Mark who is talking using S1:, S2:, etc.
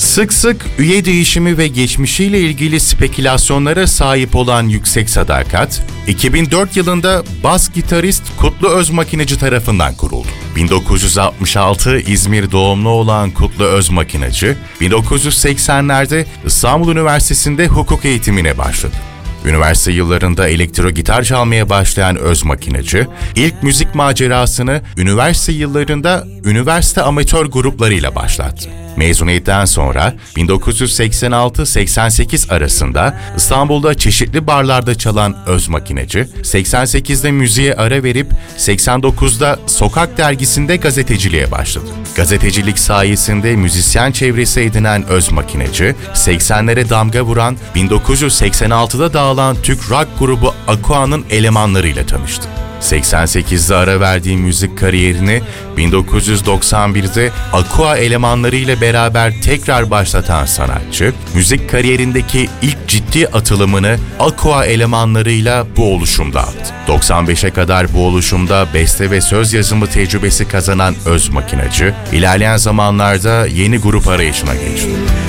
S1: Sık sık üye değişimi ve geçmişiyle ilgili spekülasyonlara sahip olan Yüksek Sadakat, 2004 yılında bas gitarist Kutlu Özmakineci tarafından kuruldu. 1966 İzmir doğumlu olan Kutlu Özmakineci, 1980'lerde İstanbul Üniversitesi'nde hukuk eğitimine başladı. Üniversite yıllarında elektro gitar çalmaya başlayan Özmakineci, ilk müzik macerasını üniversite yıllarında üniversite amatör gruplarıyla başlattı. Mezuniyetten sonra 1986-88 arasında İstanbul'da çeşitli barlarda çalan Özmakineci, 88'de müziğe ara verip 89'da Sokak dergisinde gazeteciliğe başladı. Gazetecilik sayesinde müzisyen çevresi edinen Özmakineci, 80'lere damga vuran 1986'da dağılan Türk rock grubu Aqua'nın elemanlarıyla tanıştı. 88'de ara verdiği müzik kariyerini 1991'de Aqua elemanlarıyla beraber tekrar başlatan sanatçı, müzik kariyerindeki ilk ciddi atılımını Aqua elemanlarıyla bu oluşumda aldı. 95'e kadar bu oluşumda beste ve söz yazımı tecrübesi kazanan Özmakineci, ilerleyen zamanlarda yeni grup arayışına geçti.